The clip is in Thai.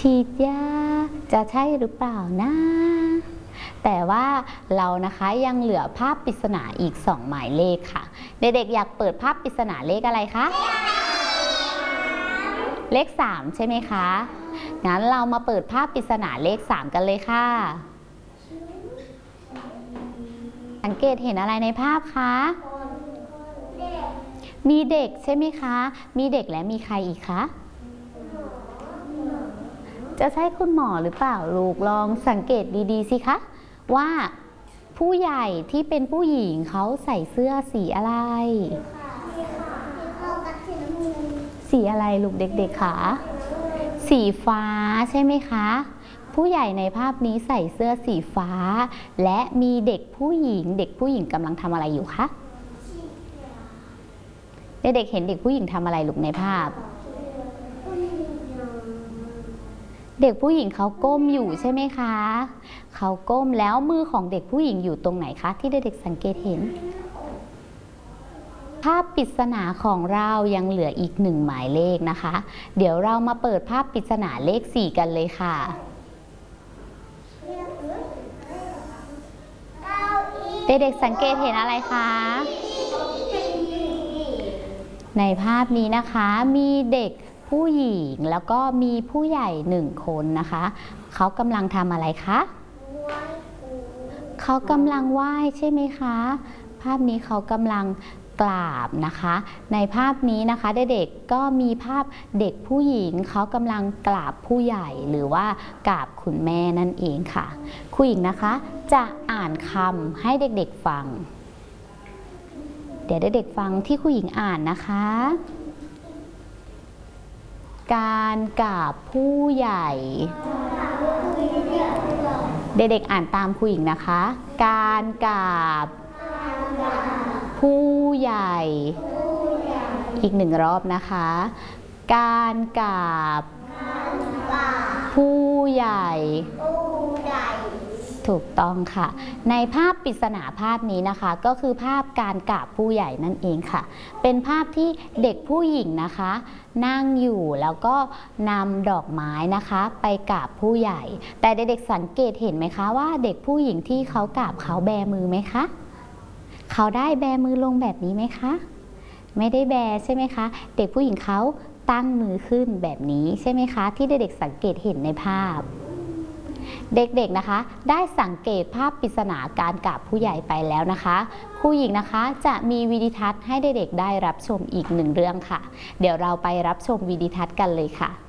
ฉีดยาจะใช่หรือเปล่านะแต่ว่าเรานะคะยังเหลือภาพปริศนาอีก2หมายเลขค่ะเด็กๆอยากเปิดภาพปริศนาเลขอะไรคะเลข3ใช่ไหมคะงั้นเรามาเปิดภาพปริศนาเลข3กันเลยค่ะสังเกตเห็นอะไรในภาพคะมีเด็กใช่ไหมคะมีเด็กและมีใครอีกคะจะใช่คุณหมอหรือเปล่าลูกลองสังเกตดีๆสิคะว่าผู้ใหญ่ที่เป็นผู้หญิงเขาใส่เสื้อสีอะไรสีอะไรลูกเด็กๆคะสีฟ้าใช่ไหมคะผู้ใหญ่ในภาพนี้ใส่เสื้อสีฟ้าและมีเด็กผู้หญิงกำลังทำอะไรอยู่คะเด็กๆเห็นเด็กผู้หญิงทำอะไรลูกในภาพเด็กผู้หญิงเขาก้มอยู่ใช่ไหมคะเขาก้มแล้วมือของเด็กผู้หญิงอยู่ตรงไหนคะที่เด็กๆสังเกตเห็นภาพปริศนาของเรายังเหลืออีก1หมายเลขนะคะเดี๋ยวเรามาเปิดภาพปริศนาเลข4กันเลยค่ะเด็กๆสังเกตเห็นอะไรคะในภาพนี้นะคะมีเด็กผู้หญิงแล้วก็มีผู้ใหญ่1คนนะคะเขากำลังทำอะไรคะเขากำลังไหว้ใช่ไหมคะภาพนี้เขากำลังกราบนะคะในภาพนี้นะคะเด็กๆก็มีภาพเด็กผู้หญิงเขากำลังกราบผู้ใหญ่หรือว่ากราบคุณแม่นั่นเองค่ะครูหญิงนะคะจะอ่านคำให้เด็กๆฟังเดี๋ยวเด็กๆฟังที่ครูหญิงอ่านนะคะการกราบผู้ใหญ่เด็กๆอ่านตามครูหญิงนะคะการกราบผู้ใหญ่อีก1รอบนะคะการกราบผู้ใหญ่ถูกต้องค่ะในภาพปริศนาภาพนี้นะคะก็คือภาพการกราบผู้ใหญ่นั่นเองค่ะเป็นภาพที่เด็กผู้หญิงนะคะนั่งอยู่แล้วก็นำดอกไม้นะคะไปกราบผู้ใหญ่แต่เด็กๆสังเกตเห็นไหมคะว่าเด็กผู้หญิงที่เขากราบเขาแบมือไหมคะเขาได้แบมือลงแบบนี้ไหมคะไม่ได้แบใช่ไหมคะเด็กผู้หญิงเขาตั้งมือขึ้นแบบนี้ใช่ไหมคะที่เด็กๆสังเกตเห็นในภาพเด็กๆนะคะได้สังเกตภาพปริศนาการกราบผู้ใหญ่ไปแล้วนะคะครูหญิงนะคะจะมีวิดีทัศน์ให้เด็กๆได้รับชมอีก1เรื่องค่ะเดี๋ยวเราไปรับชมวิดีทัศน์กันเลยค่ะ